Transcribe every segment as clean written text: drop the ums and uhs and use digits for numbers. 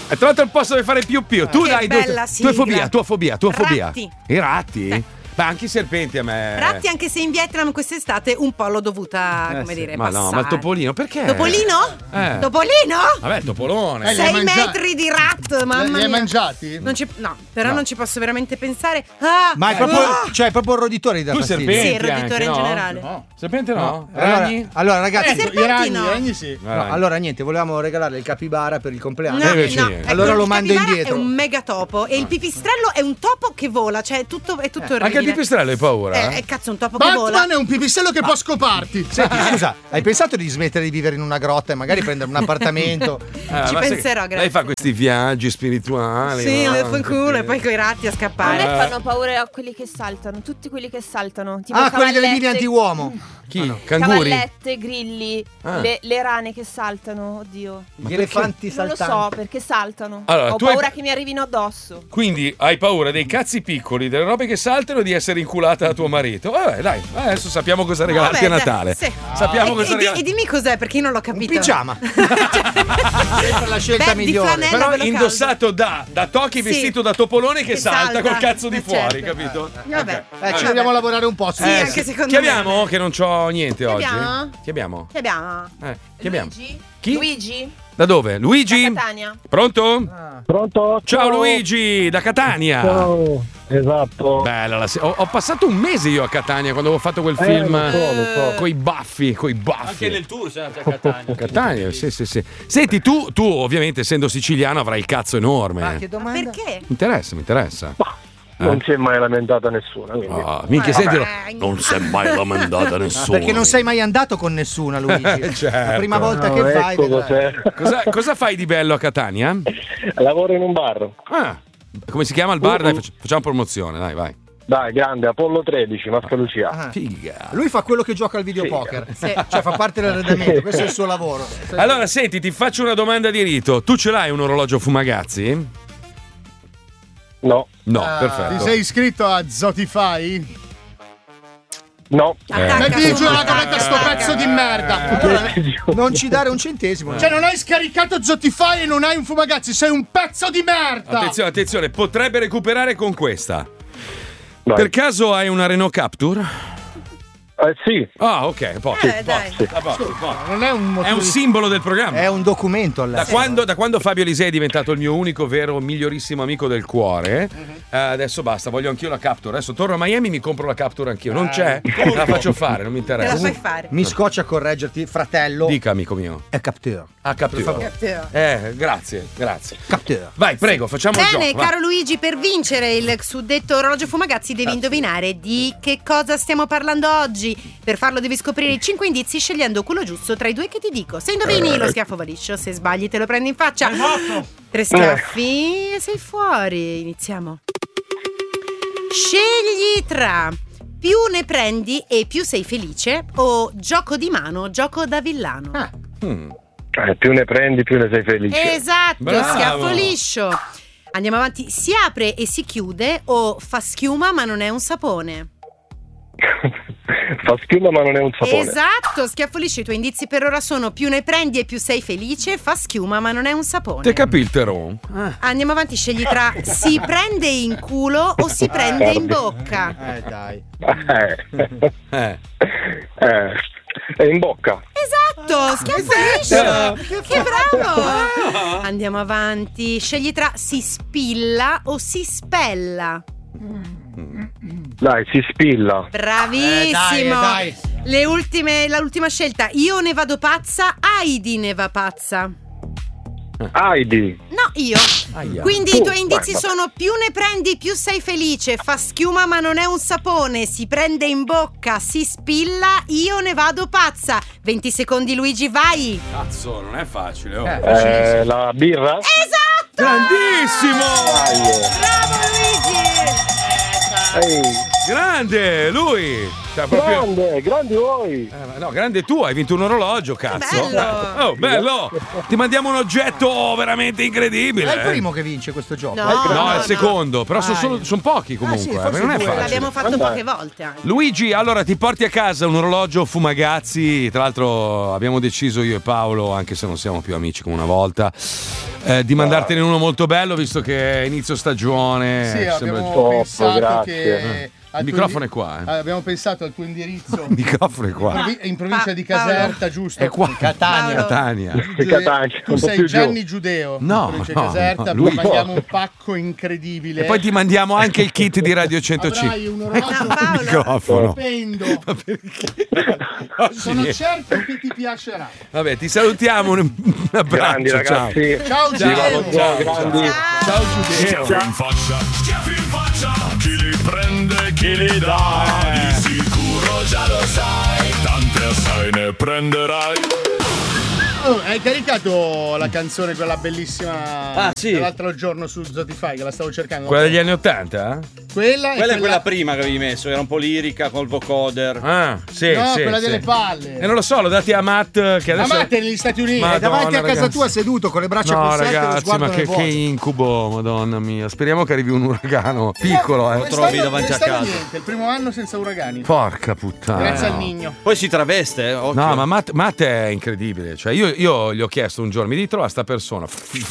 È trovato il posto dove fare più. Tu Che dai, bella sigla. tua fobia. Ratti. I ratti? Beh, anche i serpenti a me. Ratti, anche se in Vietnam quest'estate un po' l'ho dovuta, come dire, Ma passare. no, ma il topolino, perché? Topolino? Topolino? Vabbè, topolone. 6 metri di rat, mamma mia. Li hai mangiati? No, però No. non ci posso veramente pensare. Ah, Ma è proprio, cioè, è proprio un roditore da Tu fastidio. serpenti Sì, il roditore anche, in no? generale. No. Serpente no? Allora, Ragni? allora, ragazzi, serpenti no. I ragni sì. no, allora niente, volevamo regalarle il capibara per il compleanno. No, invece no, niente. Allora ecco, lo il mando capibara indietro. È un megatopo e il pipistrello è un topo che vola, cioè è tutto orribile. Anche il pipistrello hai paura? Cazzo, un topo che vola. Batman è un pipistrello che può scoparti. Senti, scusa, hai pensato di smettere di vivere in una grotta e magari prendere un appartamento? Ci ma sai penserò, che grazie. Lei fa questi viaggi spirituali. Sì, no? le fa in culo e poi coi ratti a A scappare. me fanno paura quelli che saltano, tutti quelli che saltano. Tipo Quelli delle mine cavallette, anti-uomo. Chi? Canguri? Cavallette, grilli, Ah. le rane che saltano, oddio. Gli elefanti Non lo saltanti. so perché saltano. Allora, Ho tu hai- paura che mi arrivino addosso. Quindi hai paura dei cazzi piccoli, delle robe che saltano e di essere inculata da tuo marito. Vabbè, dai, adesso sappiamo cosa regalarti a Vabbè, Natale. sì. Sappiamo cosa E regalarti. dimmi cos'è, perché io non l'ho capito. Pigiama. Sempre la scelta Beh, di migliore. flanella. Però bello indossato da Toki Sì. vestito da topolone che salta salta. col cazzo di fuori, Certo. capito? Vabbè. Ci dobbiamo lavorare un po'. Sì, anche secondo Chi me. abbiamo? Che non c'ho niente oggi. abbiamo? Chi abbiamo? Che abbiamo? Chi abbiamo? Luigi? Chi? Luigi? Da dove? Luigi? Da Catania. Pronto? Pronto? Ciao Luigi, da Catania. Ciao. Esatto. Bella ho passato un mese io a Catania quando avevo fatto quel film lo so. coi baffi. Anche nel tour sei andato a Catania. Catania, sì. Senti, tu ovviamente essendo siciliano avrai il cazzo enorme. Che domanda? Perché? Mi interessa. Non si è mai lamentata nessuna. Quindi. Minchia, sentilo. Vabbè. Non si è mai lamentata nessuno. Perché non sei mai andato con nessuna, Luigi. Certo. La prima volta No, che vai. ecco vedrai. cos'è. Cosa fai di bello a Catania? Lavoro in un bar. Come si chiama il bar? Dai, facciamo promozione, dai, vai. Dai, grande, Apollo 13, Mascalucia. Ah. Figa. Lui fa quello che gioca al videopoker. Sì. Cioè fa parte dell'arredamento, questo è il suo lavoro. Allora, senti, ti faccio una domanda di rito. Tu ce l'hai un orologio Fumagazzi? No. No, Ti perfetto. sei iscritto a Zotify? No. Metti giù la corretta sto pezzo di merda. Allora, non ci dare un centesimo. Cioè non hai scaricato Zotify e non hai un Fumagazzi, sei un pezzo di merda. Attenzione, potrebbe recuperare con questa. Vai. Per caso hai una Renault Capture? Sì. Ah, ok, a posto. Dai. Non è un È motore. un simbolo del programma. È un documento Da quando Fabio Lisei è diventato il mio unico, vero, migliorissimo amico del cuore, adesso basta, voglio anch'io la Capture. Adesso torno a Miami, mi compro la Capture anch'io. Non c'è? La faccio fare, non mi Te la interessa. fai fare. Mi scoccia a correggerti, fratello. Dica, amico mio. È Capteur. Ah, Capture. Grazie. Capteur. Vai, prego, facciamo il Bene, gioco. vai. caro Luigi, per vincere il suddetto orologio Fumagazzi devi indovinare di che cosa stiamo parlando oggi. Per farlo devi scoprire i 5 indizi scegliendo quello giusto tra i due che ti dico. Se indovini lo schiaffo va liscio, se sbagli te lo prendi in faccia. 3 schiaffi e sei fuori. Iniziamo. Scegli tra più ne prendi e più sei felice o gioco di mano, gioco da villano. Più ne prendi, più ne sei felice. Esatto, Bravo. schiaffo liscio. Andiamo avanti. Si apre e si chiude o fa schiuma ma non è un sapone. Fa schiuma ma non è un sapone. Esatto, schiaffo liscio. I tuoi indizi per ora sono più ne prendi e più sei felice, fa schiuma ma non è un sapone. Te capì il teron? Andiamo avanti, scegli tra si prende in culo o si prende in bocca. Dai. È in bocca. Esatto, schiaffo liscio. Che bravo. Andiamo avanti, scegli tra si spilla o si spella. Dai, si spilla. Bravissimo. Dai. L'ultima scelta. Io ne vado pazza, Heidi ne va pazza. Heidi. No, io. Quindi i tuoi indizi sono più ne prendi più sei felice, fa schiuma ma non è un sapone, si prende in bocca, si spilla, io ne vado pazza. 20 secondi Luigi, vai. Cazzo, non è facile. Oh. La birra. Esatto. Grandissimo! Bravo Luigi. Grande, lui! Cioè, proprio... Grandi voi. No, grande tu, hai vinto un orologio, cazzo. Bello. Oh, bello! Ti mandiamo un oggetto veramente incredibile. È il primo che vince questo gioco. No, è il secondo, però sono pochi comunque, sì, perché forse non è due. facile. L'abbiamo fatto poche volte anche. Luigi, allora ti porti a casa un orologio Fumagazzi. Tra l'altro abbiamo deciso io e Paolo, anche se non siamo più amici come una volta, di mandartene uno molto bello, visto che è inizio stagione. Sì, sembra- abbiamo pensato grazie. che... Il microfono è qua. Abbiamo pensato al tuo indirizzo Il microfono è qua. in provincia di Caserta, giusto? È qua. Catania. Catania. Catania, Tu un po' sei più Gianni Giudeo, No, in provincia no, di Caserta, no, lui- mandiamo un pacco incredibile. E poi ti mandiamo anche il kit di Radio 105. Avrai un orologio Paolo. Microfono. stupendo. Sono Sì. certo che ti piacerà. Vabbè, ti salutiamo. Un abbraccio. grandi Ciao. ragazzi. Ciao Giudeo. Ciao, grandi. Ciao Giudeo. Schiaffi in faccia, chi li prende, chi li dà. Di sicuro già lo sai, tante assai ne prenderai. Oh, hai caricato la canzone, quella bellissima Ah, sì. dell'altro giorno su Spotify, che la stavo cercando. Quella degli anni 80? Quella Quella è quella prima che avevi messo, era un po' lirica col vocoder. Ah, sì, No, sì. quella sì. delle palle. E non lo so, l'ho dati a Matt che adesso... Amate negli Stati Uniti. Ma- È davanti a Madonna, casa ragazzi. tua seduto con le braccia No, conserte e lo ragazzi, sguardo ma nel che vuoto. incubo, madonna mia. Speriamo che arrivi un uragano piccolo, Quest'anno- trovi davanti a quest'anno casa. niente, il primo anno senza uragani. Porca puttana. Grazie al Nigno. Poi si traveste, occhio. No, ma Matt è incredibile. Cioè, io gli ho chiesto un giorno, mi ritrova sta persona.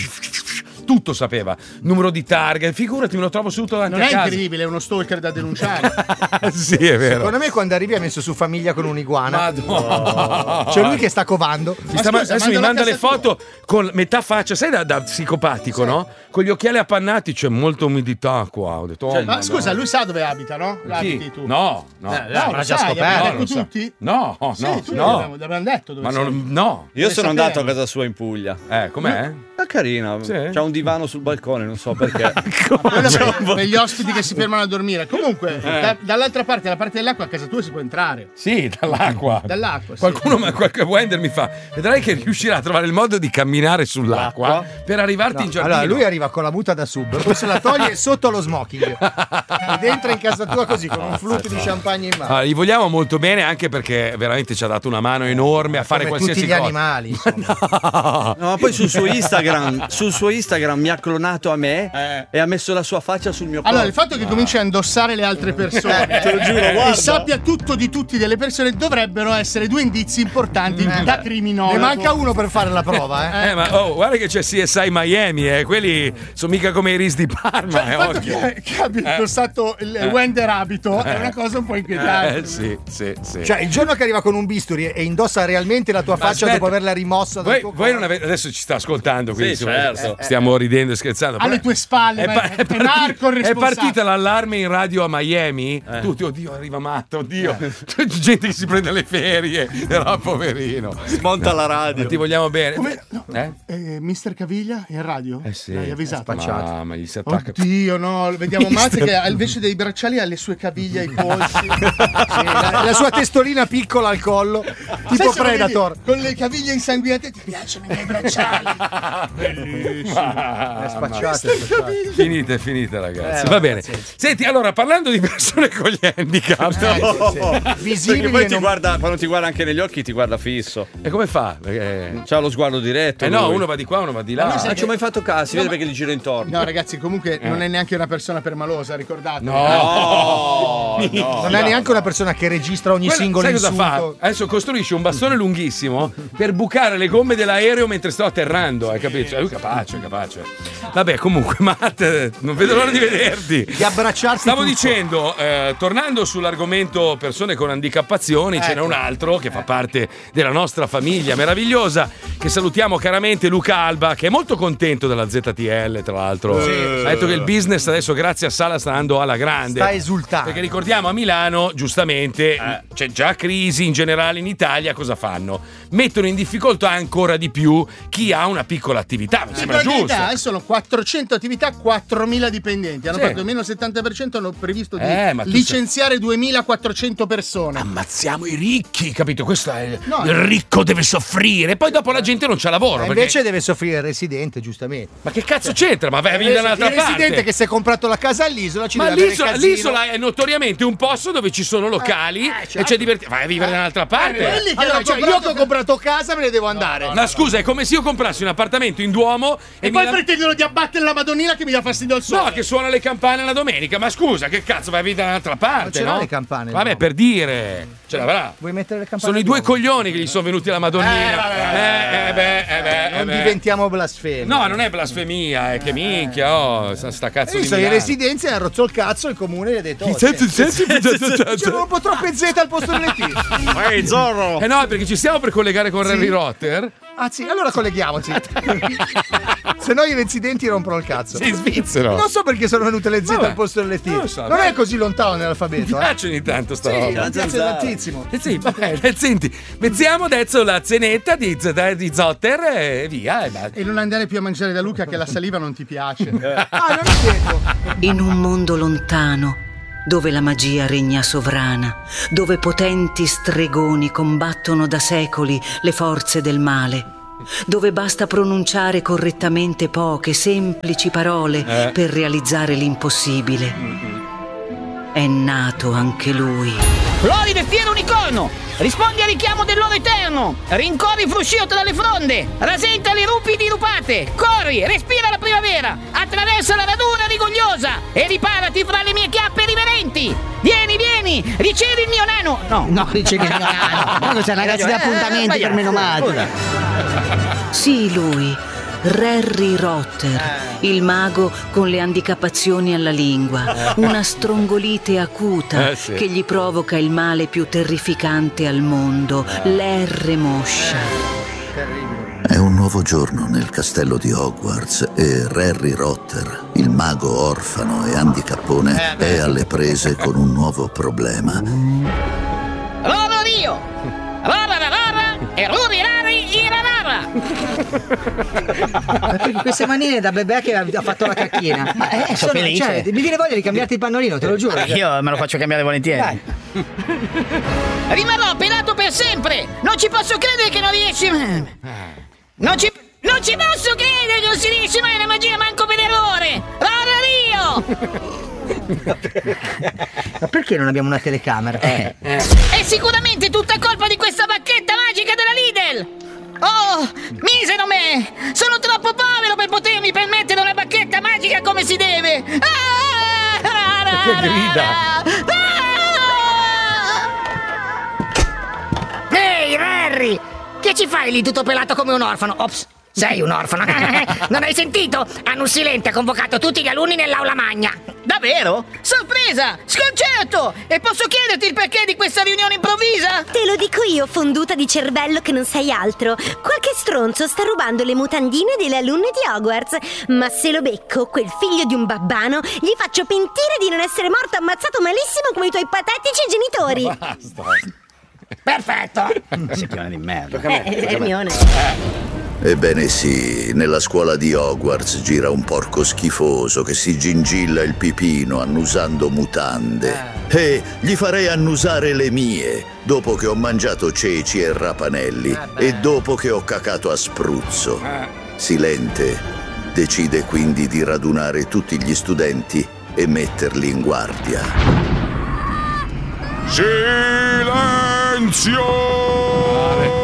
Tutto sapeva. Numero di targa. Figurati, me lo trovo seduto davanti Non a è casa. incredibile, è uno stalker da denunciare. Sì, è vero. Secondo me quando arrivi ha messo su famiglia con un'iguana. Madonna. C'è lui che sta covando. scusa, Adesso mi mandalo a manda le casa tua. foto con metà faccia, sai da psicopatico, no? Con gli occhiali appannati, c'è molta umidità qua. Ho detto, oh, Ma Madonna. scusa, lui sa dove abita, no? Chi? Abiti tu. No, no. No, l'avrà lo già sai, scoperto. abbiamo No, detto lo sa. tutti? No, Sì, no, tu no. l'abbiamo detto dove Ma sei. non, no. Io sono sapere. andato a casa sua in Puglia. Com'è? È carina, Sì. c'ha un divano sul balcone, non so perché. Quello per gli ospiti che si fermano a dormire. Comunque, dall'altra parte, la parte dell'acqua, a casa tua si può entrare. Sì, dall'acqua. Dall'acqua, sì. Qualcuno, qualche Wender mi fa. Vedrai che riuscirà a trovare il modo di camminare sull'acqua per arrivarti in giardino. Allora lui arriva con la muta da sub, poi se la toglie sotto lo smoking ed entra in casa tua così con un flute di champagne in mano. Allora, gli vogliamo molto bene anche perché veramente ci ha dato una mano enorme a fare Come qualsiasi tutti gli cosa. animali, insomma. No, ma poi sul suo Instagram mi ha clonato a me e ha messo la sua faccia sul mio corpo. Allora, il fatto che cominci a indossare le altre persone te lo giuro, e guarda. sappia tutto di tutti delle persone dovrebbero essere due indizi importanti da criminologo. Ne manca uno per fare la prova, eh. Ma guarda che c'è CSI Miami, quelli sono mica come i RIS di Parma, Il fatto occhio. che abbia indossato il Wender abito è una cosa un po' inquietante. Sì. Cioè, il giorno che arriva con un bisturi e indossa realmente la tua Ma faccia aspetta. dopo averla rimossa dal Voi, tuo voi non corpo. avete, adesso ci sta ascoltando, quindi Sì, insomma, certo. stiamo ridendo e scherzando. Alle tue spalle, è Marco il è responsabile. partita l'allarme in radio a Miami. Tutti, oddio, arriva Matto, oddio. C'è gente che si prende le ferie. Era poverino. Smonta la radio. Ma ti vogliamo bene. Come- no, Eh? Mister Caviglia in radio? Sì. L'hai avvisato? Ma gli si attacca. Oddio, no, vediamo Matt che invece dei bracciali ha le sue caviglie ai polsi. Sì, la sua testolina piccola al collo, tipo Sai se lo Predator. vedi con le caviglie insanguinate, ti piacciono i miei bracciali? Spacciate. Finite, ragazzi. Va bene. Senti, allora, parlando di persone con gli handicap, Visibili Perché poi e ti non- guarda, quando ti guarda anche negli occhi, ti guarda fisso. e come fa? Perché... C'ha lo sguardo diretto. no, lui. uno va di qua, uno va di là. lui sai Non ci ho mai fatto caso, si No, vede ma- perché gli gira intorno. No, ragazzi, comunque non è neanche una persona permalosa, ricordate. No. non è neanche una persona che registra ogni Quello- singolo sai cosa fa? insulto. Adesso costruisce un bastone lunghissimo per bucare le gomme dell'aereo mentre sto atterrando, hai capito? Cioè, lui capace. Vabbè, comunque, Matt, non vedo l'ora di vederti. Di abbracciarsi Stavo tutto. dicendo, tornando sull'argomento persone con handicappazioni, ce n'è un altro che fa parte della nostra famiglia meravigliosa, che salutiamo caramente, Luca Alba, che è molto contento della ZTL, tra l'altro. Ha detto che il business adesso, grazie a Sala, sta andando alla grande. Sta esultando. Perché ricordiamo, a Milano, giustamente, c'è già crisi in generale in Italia, cosa fanno? Mettono in difficoltà ancora di più chi ha una piccola attività, mi Sì, sembra per giusto. carità, sono 400 attività, 4.000 dipendenti. Hanno Sì. fatto almeno il 70%, hanno previsto di Ma tu licenziare 2.400 persone. Ammazziamo i ricchi, capito? Questo è No. il ricco deve soffrire, poi dopo la gente non c'ha lavoro. E perché- invece deve soffrire il residente, giustamente. Ma che cazzo c'entra? Ma vai a vivere da un'altra il residente parte. che si è comprato la casa all'isola ci Ma deve avere l'isola, casino. l'isola è notoriamente un posto dove ci sono locali certo. e c'è divertimento. Vai a vivere da un'altra parte. quelli che Allora, hanno cioè, io comprato- che ho comprato casa me ne devo andare. Ma scusa, è come se io comprassi un appartamento in Duomo E mi poi la- pretendono di abbattere la Madonnina che mi dà fastidio al sole. No, che suona le campane la domenica. Ma scusa, che cazzo vai a vivere da un'altra parte, ce l'ha no? le campane, Vabbè, no. per dire. Ce l'avrà. Vuoi mettere le campane? Sono i due coglioni che gli sono venuti alla Madonnina. Non diventiamo blasfemi. No, non è blasfemia, è che minchia, sta cazzo di sono in Milano. residenza e ha rotto il cazzo il comune gli ha detto C'erano un po' troppe Z al posto delle T. Ehi, Zorro! No, perché ci stiamo per collegare con Harry Rotter. Ah sì, allora colleghiamoci. Se no i residenti rompono il cazzo. Sei svizzero. Non so perché sono venute le Z Vabbè, al posto delle T. non lo so, non dai. è così lontano Mi nell'alfabeto. piace ogni tanto sta roba. Mi piace tantissimo. Sì, vabbè, senti, mettiamo adesso la zenetta di Zotter e via. E basta. E non andare più a mangiare da Luca che la saliva non ti piace. Non è detto. In un mondo lontano, dove la magia regna sovrana, dove potenti stregoni combattono da secoli le forze del male, dove basta pronunciare correttamente poche, semplici parole per realizzare l'impossibile, è nato anche lui. Florido e fiero unicorno, rispondi al richiamo dell'oro eterno, rincorri fruscio tra le fronde, rasenta le rupi dirupate, corri, respira la primavera, attraversa la radura rigogliosa e riparati fra le mie chiappe riverenti. Vieni, ricevi il mio nano. No, ricevi il mio nano. Quando c'è ragazzi di appuntamenti per meno male. Sì, lui, Harry Rotter, il mago con le handicappazioni alla lingua, una strongolite acuta che gli provoca il male più terrificante al mondo, l'R moscia. È un nuovo giorno nel castello di Hogwarts e Harry Rotter, il mago orfano e handicappone, è alle prese con un nuovo problema. Roro Rio, rara e ruri rari irarara. Queste manine da bebè che ha fatto la cacchina. Sono felice. Cioè, mi viene voglia di cambiarti il pannolino, te lo giuro. Io me lo faccio cambiare volentieri. Dai. Rimarrò pelato per sempre. Non ci posso credere che non riesci. Non ci posso credere che non si riesce mai la magia manco per errore. Roro Rio. Ma perché non abbiamo una telecamera? È sicuramente tutta colpa di questa bacchetta magica della Lidl. Oh, misero me! Sono troppo povero per potermi permettere una bacchetta magica come si deve. Che grida! Ehi, Harry! Che ci fai lì tutto pelato come un orfano? Ops, sei un orfano. Non hai sentito? Annus Silente ha convocato tutti gli alunni nell'aula magna. Davvero? Sorpresa! Sconcerto! E posso chiederti il perché di questa riunione improvvisa? Te lo dico io, fonduta di cervello che non sei altro. Qualche stronzo sta rubando le mutandine delle alunne di Hogwarts. Ma se lo becco, quel figlio di un babbano, gli faccio pentire di non essere morto ammazzato malissimo come i tuoi patetici genitori. Basta. Perfetto! Sei piena di merda. Hermione. Ebbene sì, nella scuola di Hogwarts gira un porco schifoso che si gingilla il pipino annusando mutande. E gli farei annusare le mie, dopo che ho mangiato ceci e rapanelli e dopo che ho cacato a spruzzo. Silente decide quindi di radunare tutti gli studenti e metterli in guardia. Silenzio!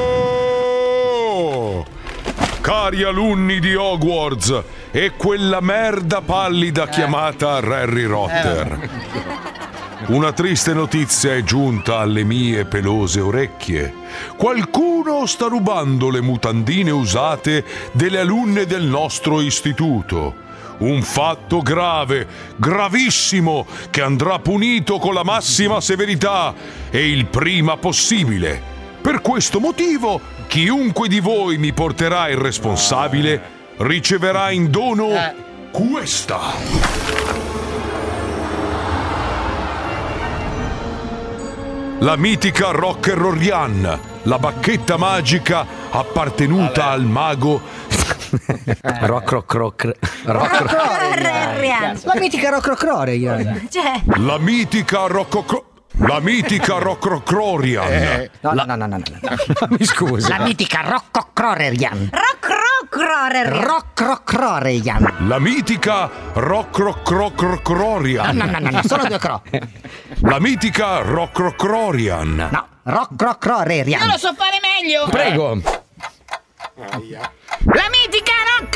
Cari alunni di Hogwarts e quella merda pallida chiamata Harry Rotter. Una triste notizia è giunta alle mie pelose orecchie. Qualcuno sta rubando le mutandine usate delle alunne del nostro istituto. Un fatto grave, gravissimo, che andrà punito con la massima severità e il prima possibile. Per questo motivo, chiunque di voi mi porterà il responsabile riceverà in dono questa. La mitica Rock-Rorian, la bacchetta magica appartenuta al mago La mitica Rock-Rorian. La mitica Rock-Rorian. No. Mi scusi. La mitica Rock-Rorian. Rock-Rorian. La mitica Rock-Rorian. No, solo due cro. La mitica Rock-Rorian. No, Rock-Rorian. Io lo so fare meglio. Prego. La mitica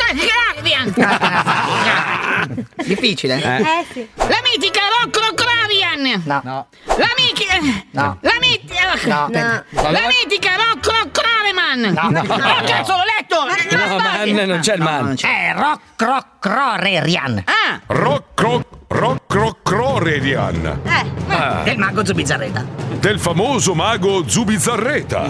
Rock-Rorian. Difficile. Sì. La mitica Rock-Rorian. No. La mitica. No. La mitica. No. La mitica Rockroreman. Oh, cazzo, l'ho letto. No, man, non c'è il man. Rockrorean. Rockrorean. Del mago Zubizzarreta. Del famoso mago Zubizzarreta.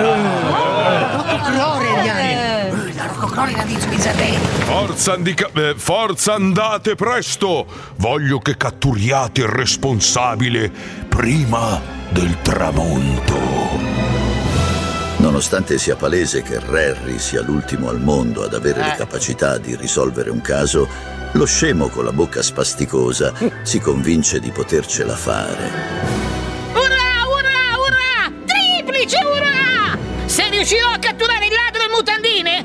La Rockrorean di Zubizzarreta. Forza, andate presto! Voglio che catturiate il responsabile prima del tramonto. Nonostante sia palese che Rarry sia l'ultimo al mondo ad avere le capacità di risolvere un caso, lo scemo con la bocca spasticosa si convince di potercela fare. Urrà! Triplice urrà! Se riuscirò a catturare il ladro in mutandine...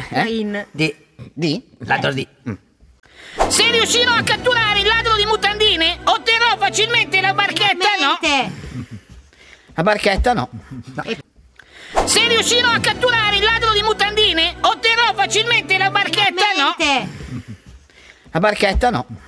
Ladro di... Se riuscirò a catturare il ladro di mutandine, otterrò facilmente la barchetta, no? La barchetta no. Se riuscirò a catturare il ladro di mutandine, otterrò facilmente la barchetta, no? La barchetta no.